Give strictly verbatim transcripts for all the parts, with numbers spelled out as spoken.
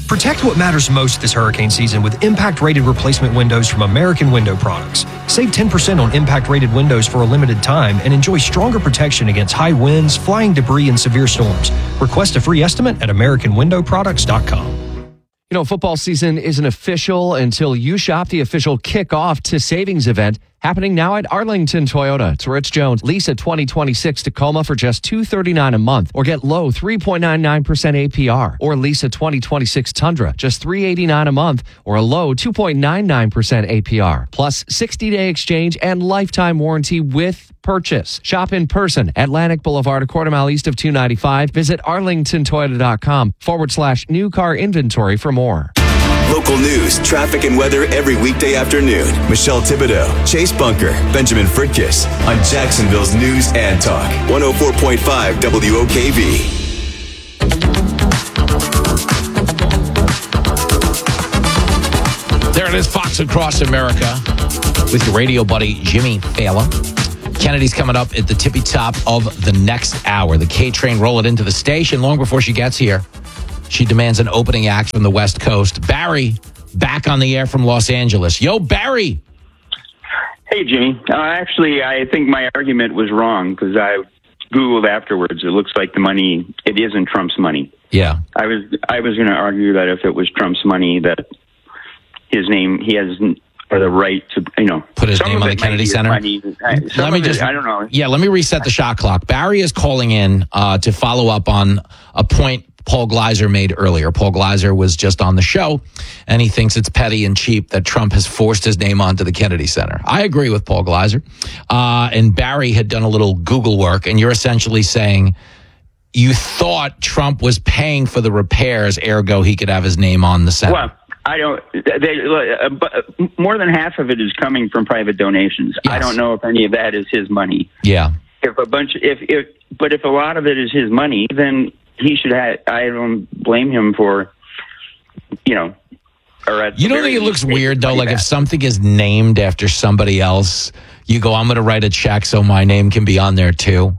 Protect what matters most this hurricane season with impact-rated replacement windows from American Window Products. Save ten percent on impact-rated windows for a limited time and enjoy stronger protection against high winds, flying debris, and severe storms. Request a free estimate at American Window Products dot com. You know, football season isn't official until you shop the official kickoff to savings event happening now at Arlington Toyota. It's Rich Jones. Lease a twenty twenty-six Tacoma for just two hundred thirty-nine dollars a month, or get low three point nine nine percent A P R. Or lease a twenty twenty-six Tundra, just three hundred eighty-nine dollars a month, or a low two point nine nine percent A P R. Plus sixty-day exchange and lifetime warranty with purchase. Shop in person, Atlantic Boulevard, a quarter mile east of two ninety-five. Visit arlingtontoyota.com forward slash new car inventory for more. Local news, traffic, and weather every weekday afternoon. Michelle Thibodeau, Chase Bunker, Benjamin Fritkiss on Jacksonville's News and Talk. one oh four point five W O K V. There it is, Fox Across America with your radio buddy, Jimmy Fallon. Kennedy's coming up at the tippy top of the next hour. The K train rolling into the station. Long before she gets here, she demands an opening act from the West Coast. Barry, back on the air from Los Angeles. Yo, Barry. Hey, Jimmy. Uh, actually, I think my argument was wrong because I Googled afterwards. It looks like the money, it isn't Trump's money. Yeah. I was I was going to argue that if it was Trump's money, that his name, he has or the right to, you know, put his name on the Kennedy Center. Money, let me just, it, I don't know. Yeah, let me reset the shot clock. Barry is calling in uh, to follow up on a point Paul Gleiser made earlier. Paul Gleiser was just on the show, and he thinks it's petty and cheap that Trump has forced his name onto the Kennedy Center. I agree with Paul Gleiser. Uh, and Barry had done a little Google work, and you're essentially saying you thought Trump was paying for the repairs, ergo he could have his name on the center. Well, I don't. They, uh, but more than half of it is coming from private donations. Yes. I don't know if any of that is his money. Yeah. If a bunch, if if, but if a lot of it is his money, then he should have. I don't blame him for, you know. Or at you don't think it looks weird though? Like back. If something is named after somebody else, you go, "I'm going to write a check so my name can be on there too."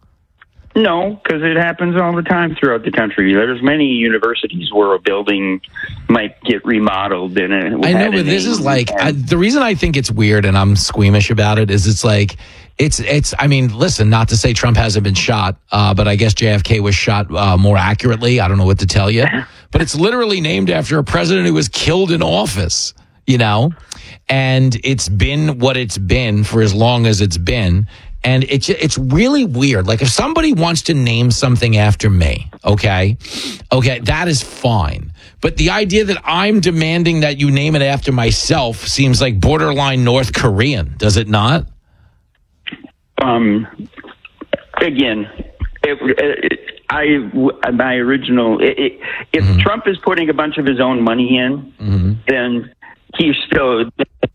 No, because it happens all the time throughout the country. There's many universities where a building might get remodeled. And it I know, but this is like I, the reason I think it's weird and I'm squeamish about it is it's like it's it's. I mean, listen, not to say Trump hasn't been shot, uh, but I guess J F K was shot uh, more accurately. I don't know what to tell you, but it's literally named after a president who was killed in office. You know, and it's been what it's been for as long as it's been. And it's it's really weird. Like if somebody wants to name something after me, okay, okay, that is fine. But the idea that I'm demanding that you name it after myself seems like borderline North Korean, does it not? Um, again, it, it, I my original. It, it, if mm-hmm. Trump is putting a bunch of his own money in, mm-hmm. then he's still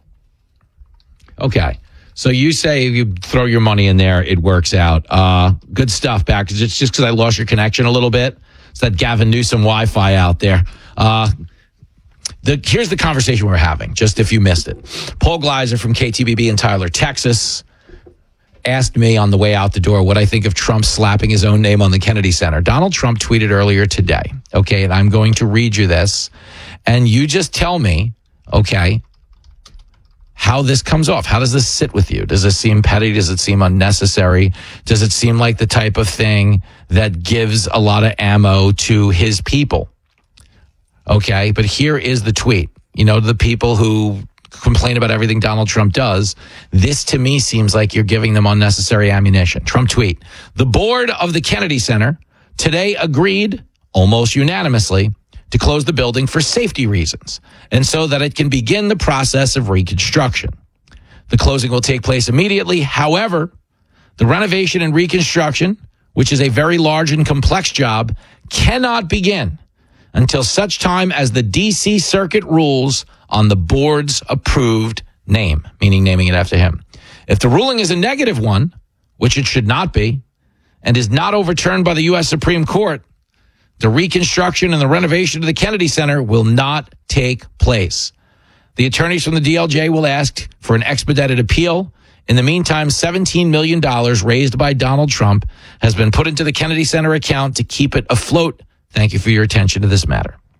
okay. So you say if you throw your money in there, it works out. Uh, good stuff, back. It's just because I lost your connection a little bit. It's that Gavin Newsom Wi-Fi out there. Uh, the, here's the conversation we're having, just if you missed it. Paul Gleiser from K T B B in Tyler, Texas, asked me on the way out the door what I think of Trump slapping his own name on the Kennedy Center. Donald Trump tweeted earlier today, okay, and I'm going to read you this, and you just tell me, okay, how this comes off. How does this sit with you? Does it seem petty? Does it seem unnecessary? Does it seem like the type of thing that gives a lot of ammo to his people? Okay, but here is the tweet. You know, the people who complain about everything Donald Trump does, this to me seems like you're giving them unnecessary ammunition. Trump tweet, the board of the Kennedy Center today agreed almost unanimously to close the building for safety reasons, and so that it can begin the process of reconstruction. The closing will take place immediately. However, the renovation and reconstruction, which is a very large and complex job, cannot begin until such time as the D C Circuit rules on the board's approved name, meaning naming it after him. If the ruling is a negative one, which it should not be, and is not overturned by the U S Supreme Court, the reconstruction and the renovation of the Kennedy Center will not take place. The attorneys from the D L J will ask for an expedited appeal. In the meantime, seventeen million dollars raised by Donald Trump has been put into the Kennedy Center account to keep it afloat. Thank you for your attention to this matter.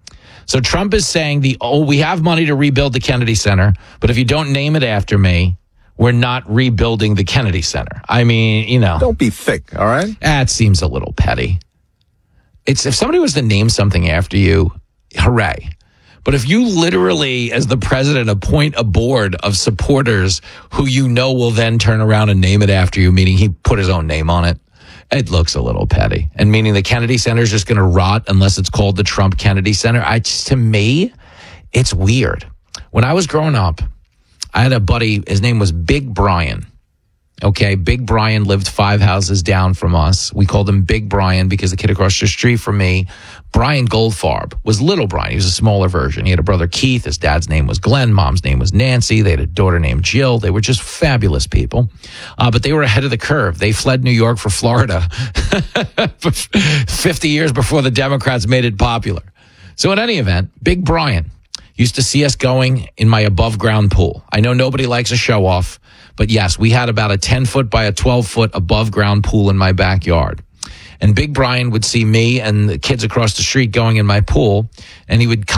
So Trump is saying the oh, we have money to rebuild the Kennedy Center, but if you don't name it after me, we're not rebuilding the Kennedy Center. I mean, you know. Don't be thick, all right? That seems a little petty. It's if somebody was to name something after you, hooray. But if you literally, as the president, appoint a board of supporters who you know will then turn around and name it after you, meaning he put his own name on it, it looks a little petty. And meaning the Kennedy Center is just going to rot unless it's called the Trump Kennedy Center. I just, to me, it's weird. When I was growing up, I had a buddy, his name was Big Brian. Okay, Big Brian lived five houses down from us. We called him Big Brian because the kid across the street from me, Brian Goldfarb, was Little Brian. He was a smaller version. He had a brother, Keith. His dad's name was Glenn. Mom's name was Nancy. They had a daughter named Jill. They were just fabulous people. Uh, but they were ahead of the curve. They fled New York for Florida fifty years before the Democrats made it popular. So in any event, Big Brian used to see us going in my above ground pool. I know nobody likes a show off, but yes, we had about a ten foot by a twelve foot above ground pool in my backyard. And Big Brian would see me and the kids across the street going in my pool, and he would come